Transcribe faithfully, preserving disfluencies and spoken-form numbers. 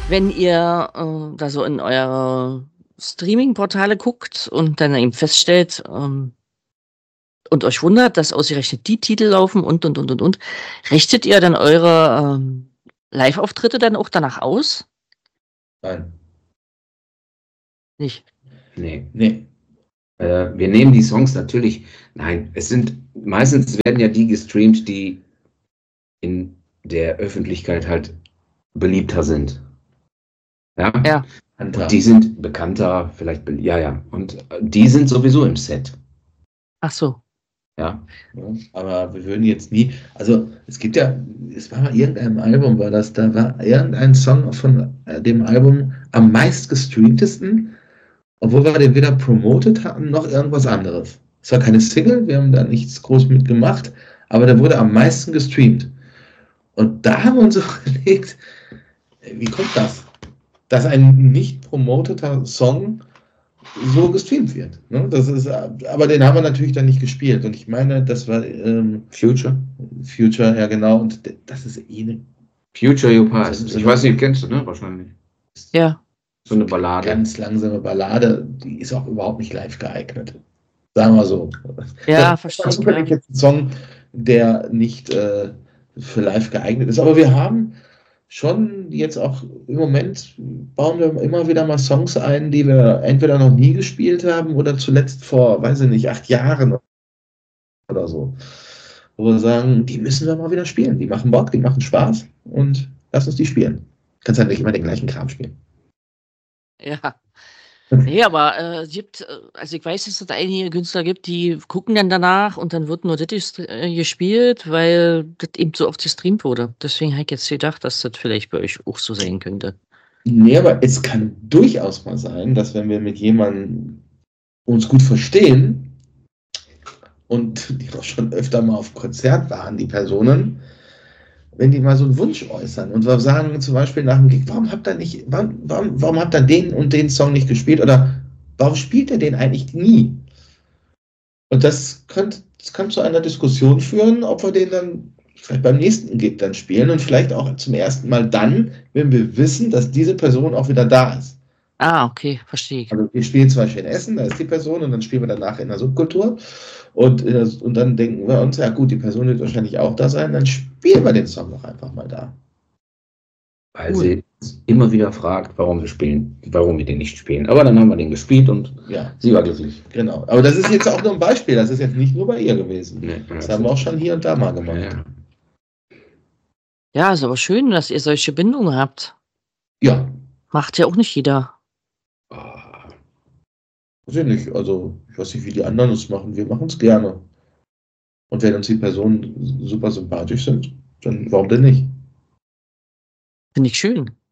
Wenn ihr äh, da so in eure Streaming-Portale guckt und dann eben feststellt ähm, und euch wundert, dass ausgerechnet die Titel laufen und, und, und, und, und, richtet ihr dann eure ähm, Live-Auftritte dann auch danach aus? Nein. Nicht? Nee. Nee. Äh, wir nehmen die Songs natürlich, nein, es sind, meistens werden ja die gestreamt, die in der Öffentlichkeit halt beliebter sind. Ja? Ja. Und die sind bekannter, vielleicht, be- ja, ja. Und äh, die sind sowieso im Set. Ach so. Ja. Ja, aber wir würden jetzt nie, also es gibt ja, es war mal irgendein Album, war das, da war irgendein Song von äh, dem Album am meist gestreamtesten, obwohl wir den weder promotet hatten, noch irgendwas anderes. Es war keine Single, wir haben da nichts groß mitgemacht, aber der wurde am meisten gestreamt. Und da haben wir uns überlegt, wie kommt das? Dass ein nicht promoteter Song so gestreamt wird. Ne? Das ist, aber den haben wir natürlich dann nicht gespielt. Und ich meine, das war ähm, Future? Future, ja genau. Und das ist eh eine Future You Pass. So- so Ich weiß nicht, kennst du, ne? Wahrscheinlich. Ja. So eine Ballade. ganz langsame Ballade, die ist auch überhaupt nicht live geeignet. Sagen wir so. Ja, das verstehe. ist zufällig jetzt ein Song, der nicht äh, für live geeignet ist. Aber wir haben schon jetzt auch im Moment bauen wir immer wieder mal Songs ein, die wir entweder noch nie gespielt haben oder zuletzt vor, weiß ich nicht, acht Jahren oder so. Wo wir sagen, die müssen wir mal wieder spielen. Die machen Bock, die machen Spaß und lass uns die spielen. Kannst halt nicht immer den gleichen Kram spielen. Ja. Nee, aber äh, es gibt, äh, also ich weiß, dass es einige Künstler gibt, die gucken dann danach und dann wird nur das gest- äh, gespielt, weil das eben so oft gestreamt wurde. Deswegen habe ich jetzt gedacht, dass das vielleicht bei euch auch so sein könnte. Nee, aber es kann durchaus mal sein, dass wenn wir mit jemandem uns gut verstehen und die auch schon öfter mal auf Konzert waren, die Personen, wenn die mal so einen Wunsch äußern und wir sagen zum Beispiel nach dem Gig, warum habt ihr nicht, warum, warum, warum habt ihr den und den Song nicht gespielt oder warum spielt ihr den eigentlich nie? Und das könnte, das könnte zu einer Diskussion führen, ob wir den dann vielleicht beim nächsten Gig dann spielen und vielleicht auch zum ersten Mal dann, wenn wir wissen, dass diese Person auch wieder da ist. Ah, okay, verstehe ich. Also wir spielen zum Beispiel in Essen, da ist die Person und dann spielen wir danach in der Subkultur und, äh, und dann denken wir uns, ja gut, die Person wird wahrscheinlich auch da sein, dann spielen wir den Song doch einfach mal da. Weil Cool. sie immer wieder fragt, warum wir spielen, warum wir den nicht spielen. Aber dann haben wir den gespielt und Ja, sie war glücklich. genau. Aber das ist jetzt auch nur ein Beispiel, das ist jetzt nicht nur bei ihr gewesen. Nee, Das haben wir auch schon hier und da mal gemacht. ja. Ja, ist aber schön, dass ihr solche Bindungen habt. Ja, Macht ja auch nicht jeder. Ah, weiß ich nicht. Also, ich weiß nicht, wie die anderen es machen. Wir machen es gerne. Und wenn uns die Personen super sympathisch sind, dann warum denn nicht? Finde ich schön.